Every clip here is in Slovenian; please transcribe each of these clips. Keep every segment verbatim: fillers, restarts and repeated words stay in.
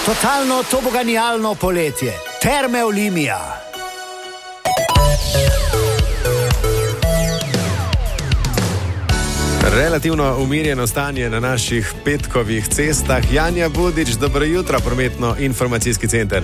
totalno toboganijalno poletje. Terme Olimia. Relativno umirjeno stanje na naših petkovih cestah. Janja Budič, dobro jutro, prometno-informacijski center.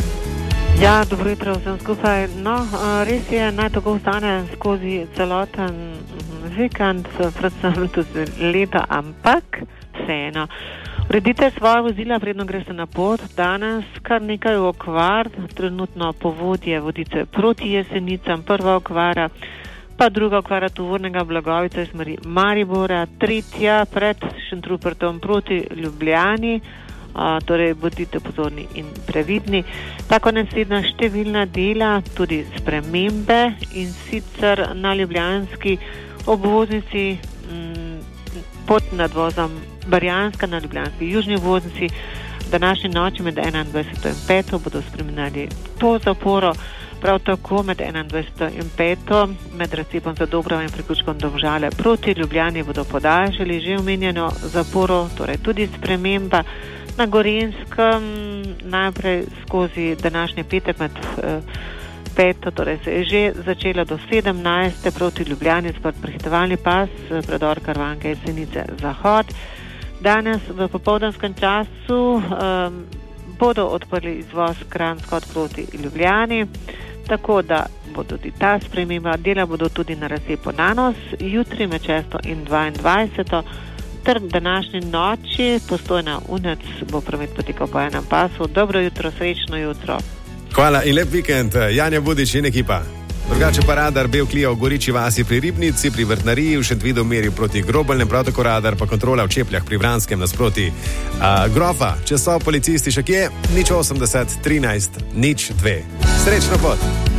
Ja, dobro jutro vsem skupaj. No, res je, naj tako ostane skozi celoten vikend, predvsem tudi leta, ampak vseeno. Uredite svoje vozila, predno greste na pot. Danes kar nekaj okvar, trenutno povodje vodice proti Jesenicam, prva okvara, pa druga okvara tovornega Blagovica iz Maribora, tretja pred Šentrupertom proti Ljubljani, a, torej bodite pozorni in previdni. Tako naslednja številna dela, tudi spremembe, in sicer na ljubljanski obvoznici m, pod nadvozom Barjanska, na ljubljanski južni obvoznici današnji noči med enaindvajseto in peto bodo spremenili to zaporo. Prav tako med enaindvajseto in peto med razcepom za Dobrava in priključkom Domžale proti Ljubljani bodo podaljšali že omenjeno zaporo, torej tudi sprememba. Na Gorenjskem najprej skozi današnji petek med eh, peto, torej se je že začela do sedemnajste proti Ljubljani spred prehitevalni pas, predor Karvanke Jesenice Zahod. Danes v popoldanskem času um, bodo odprli izvoz Kranjskot proti Ljubljani, tako da bodo tudi ta sprememba, dela bodo tudi na razcepu Nanos, jutri med šesto in dvaindvajseto, ter današnji noči Postojna Unec bo promet potekal po enem pasu. Dobro jutro, srečno jutro. Hvala in lep vikend, Janja Budič in ekipa. Drugače pa radar Bel Klija v Goriči vasi pri Ribnici, pri Vrtnariji, v Šentvidu meri proti Grobeljnem, prav tako radar pa kontrola v Čepljah pri Vranskem nasproti uh, Grofa. Če so policisti še kje, nič osemdeset, trinajst, nič dve. Srečno pot!